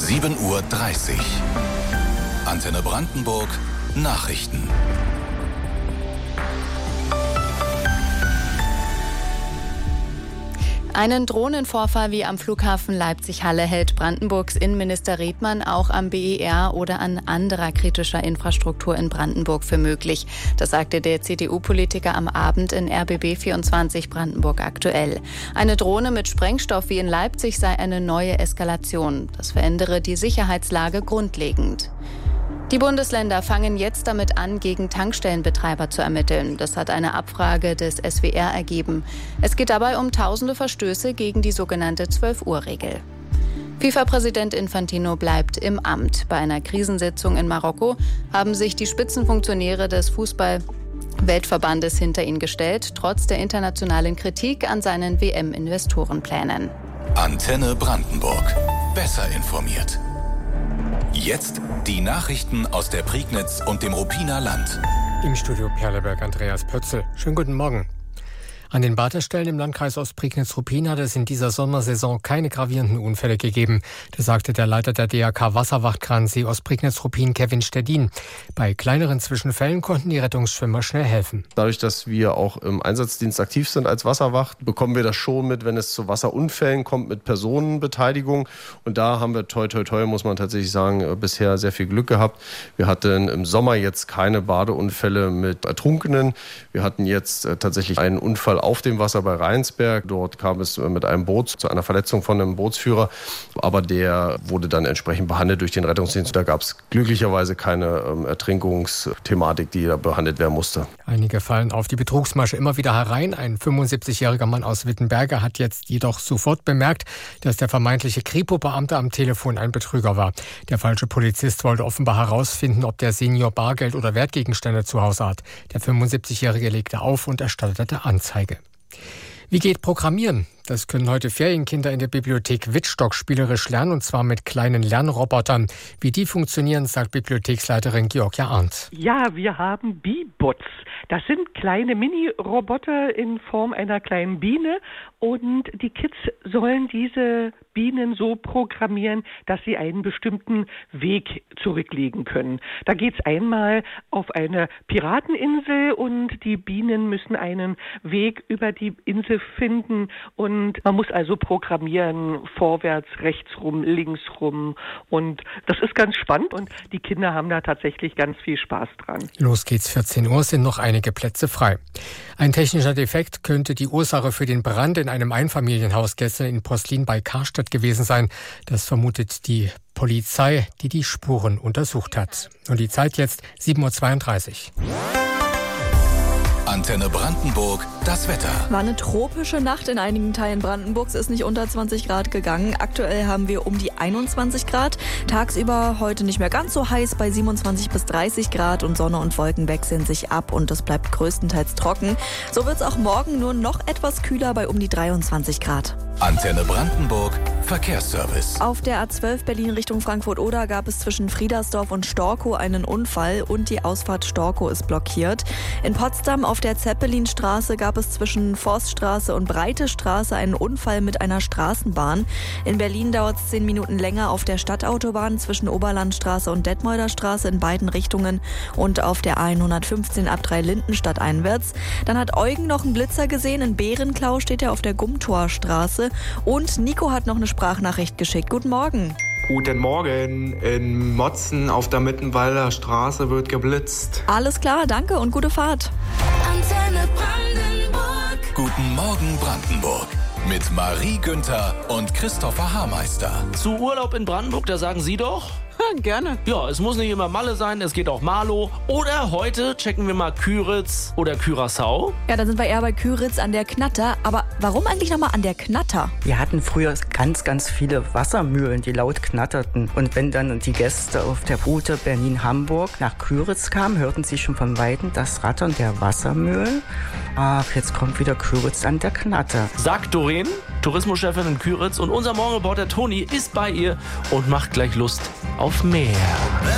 7:30 Uhr. Antenne Brandenburg Nachrichten. Einen Drohnenvorfall wie am Flughafen Leipzig-Halle hält Brandenburgs Innenminister Redmann auch am BER oder an anderer kritischer Infrastruktur in Brandenburg für möglich. Das sagte der CDU-Politiker am Abend in RBB 24 Brandenburg aktuell. Eine Drohne mit Sprengstoff wie in Leipzig sei eine neue Eskalation. Das verändere die Sicherheitslage grundlegend. Die Bundesländer fangen jetzt damit an, gegen Tankstellenbetreiber zu ermitteln. Das hat eine Abfrage des SWR ergeben. Es geht dabei um tausende Verstöße gegen die sogenannte 12-Uhr-Regel. FIFA-Präsident Infantino bleibt im Amt. Bei einer Krisensitzung in Marokko haben sich die Spitzenfunktionäre des Fußball-Weltverbandes hinter ihn gestellt, trotz der internationalen Kritik an seinen WM-Investorenplänen. Antenne Brandenburg. Besser informiert. Jetzt die Nachrichten aus der Prignitz und dem Ruppiner Land. Im Studio Perleberg Andreas Pötzl. Schönen guten Morgen. An den Wartestellen im Landkreis Ostprignitz-Ruppin hat es in dieser Sommersaison keine gravierenden Unfälle gegeben. Das sagte der Leiter der DRK Wasserwacht Gransee Ostprignitz-Ruppin, Kevin Stedin. Bei kleineren Zwischenfällen konnten die Rettungsschwimmer schnell helfen. Dadurch, dass wir auch im Einsatzdienst aktiv sind als Wasserwacht, bekommen wir das schon mit, wenn es zu Wasserunfällen kommt mit Personenbeteiligung. Und da haben wir toi, muss man tatsächlich sagen, bisher sehr viel Glück gehabt. Wir hatten im Sommer jetzt keine Badeunfälle mit Ertrunkenen. Wir hatten jetzt tatsächlich einen Unfall auf dem Wasser bei Rheinsberg. Dort kam es mit einem Boot zu einer Verletzung von einem Bootsführer. Aber der wurde dann entsprechend behandelt durch den Rettungsdienst. Da gab es glücklicherweise keine Ertrinkungsthematik, die da behandelt werden musste. Einige fallen auf die Betrugsmasche immer wieder herein. Ein 75-jähriger Mann aus Wittenberge hat jetzt jedoch sofort bemerkt, dass der vermeintliche Kripo-Beamte am Telefon ein Betrüger war. Der falsche Polizist wollte offenbar herausfinden, ob der Senior Bargeld oder Wertgegenstände zu Hause hat. Der 75-jährige legte auf und erstattete Anzeige. Wie geht Programmieren? Das können heute Ferienkinder in der Bibliothek Wittstock spielerisch lernen, und zwar mit kleinen Lernrobotern. Wie die funktionieren, sagt Bibliotheksleiterin Georgia Arndt. Ja, wir haben Bee-Bots. Das sind kleine Mini-Roboter in Form einer kleinen Biene, und die Kids sollen diese Bienen so programmieren, dass sie einen bestimmten Weg zurücklegen können. Da geht es einmal auf eine Pirateninsel und die Bienen müssen einen Weg über die Insel finden, und man muss also programmieren, vorwärts, rechts rum, links rum, und das ist ganz spannend und die Kinder haben da tatsächlich ganz viel Spaß dran. Los geht's, 14 Uhr, sind noch einige Plätze frei. Ein technischer Defekt könnte die Ursache für den Brand in einem Einfamilienhaus gestern in Poslin bei Karstadt gewesen sein. Das vermutet die Polizei, die die Spuren untersucht hat. Und die Zeit jetzt 7:32 Uhr. Antenne Brandenburg, das Wetter. War eine tropische Nacht in einigen Teilen Brandenburgs, ist nicht unter 20 Grad gegangen. Aktuell haben wir um die 21 Grad. Tagsüber heute nicht mehr ganz so heiß bei 27 bis 30 Grad und Sonne und Wolken wechseln sich ab und es bleibt größtenteils trocken. So wird es auch morgen nur noch etwas kühler bei um die 23 Grad. Antenne Brandenburg, Verkehrsservice. Auf der A12 Berlin Richtung Frankfurt-Oder gab es zwischen Friedersdorf und Storkow einen Unfall und die Ausfahrt Storkow ist blockiert. In Potsdam auf der Zeppelinstraße gab es zwischen Forststraße und Breite Straße einen Unfall mit einer Straßenbahn. In Berlin dauert es 10 Minuten länger auf der Stadtautobahn zwischen Oberlandstraße und Detmolder Straße in beiden Richtungen und auf der A115 ab Drei-Lindenstadt einwärts. Dann hat Eugen noch einen Blitzer gesehen. In Bärenklau steht er auf der Gummtorstraße. Und Nico hat noch eine Sprachnachricht geschickt. Guten Morgen. Guten Morgen. In Motzen auf der Mittenwalder Straße wird geblitzt. Alles klar, danke und gute Fahrt. Antenne Brandenburg. Guten Morgen Brandenburg. Mit Marie Günther und Christopher Haarmeister. Zu Urlaub in Brandenburg, da sagen Sie doch? Gerne. Ja, es muss nicht immer Malle sein, es geht auch Marlow. Oder heute checken wir mal Küritz oder Curaçao. Ja, da sind wir eher bei Küritz an der Knatter. Aber warum eigentlich nochmal an der Knatter? Wir hatten früher ganz viele Wassermühlen, die laut knatterten. Und wenn dann die Gäste auf der Route Berlin-Hamburg nach Küritz kamen, hörten sie schon von Weitem das Rattern der Wassermühlen. Ach, jetzt kommt wieder Küritz an der Knatter. Sagt Doreen, Tourismuschefin in Küritz. Und unser Morgenreporter Toni ist bei ihr und macht gleich Lust auf mehr.